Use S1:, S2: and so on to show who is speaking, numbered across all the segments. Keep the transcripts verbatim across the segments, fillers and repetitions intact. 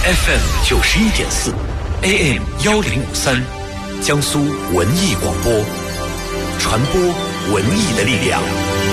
S1: F M 九十一点四 ，A M 幺零五三，江苏文艺广播，传播文艺的力量。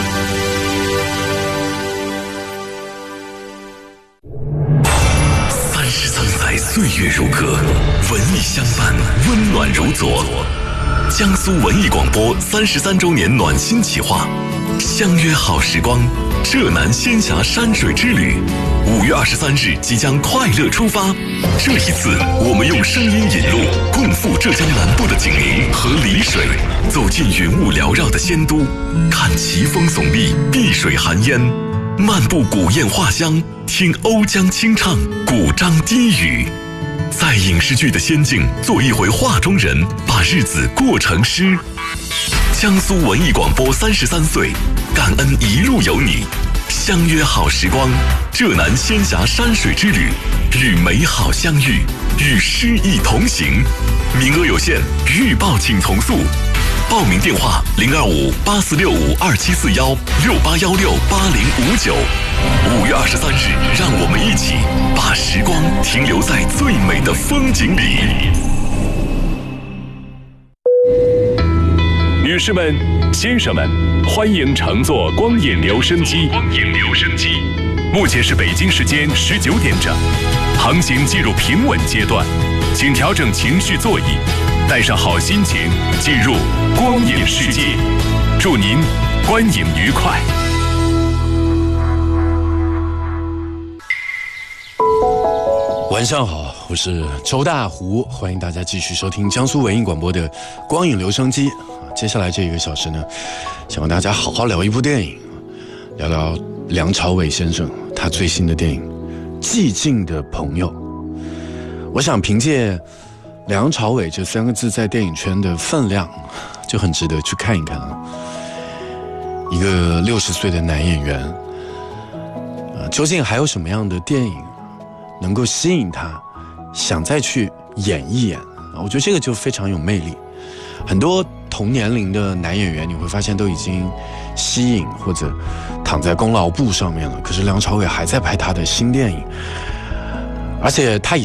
S1: 三十三载岁月如歌，文艺相伴，温暖如昨。江苏文艺广播三十三周年暖心企划，相约好时光，浙南仙侠山水之旅。五月二十三日即将快乐出发，这一次我们用声音引路，共赴浙江南部的景宁和丽水，走进云雾缭绕的仙都，看奇峰耸立，碧水含烟，漫步古堰画乡，听瓯江清唱，古獐低语。在影视剧的仙境做一回画中人，把日子过成诗。江苏文艺广播三十三岁，感恩一路有你，相约好时光，浙南仙侠山水之旅，与美好相遇，与诗意同行。名额有限，预报请从速。报名电话零二五八四六五二七四幺六八幺六八零五九。五月二十三日，让我们一起把时光停留在最美的风景里。
S2: 女士们、先生们，欢迎乘坐光影留声机。光影留声机，目前是北京时间十九点整，航行进入平稳阶段，请调整情绪座椅，带上好心情，进入光影世界。祝您观影愉快。
S3: 晚上好，我是周大胡，欢迎大家继续收听江苏文艺广播的光影留声机。接下来这一个小时呢，想和大家好好聊一部电影，聊聊梁朝伟先生他最新的电影《寂静的朋友》。我想凭借梁朝伟这三个字在电影圈的分量，就很值得去看一看啊。一个六十岁的男演员，呃，究竟还有什么样的电影能够吸引他想再去演一演啊？我觉得这个就非常有魅力。很多同年龄的男演员，你会发现都已经息影或者躺在功劳簿上面了，可是梁朝伟还在拍他的新电影，而且他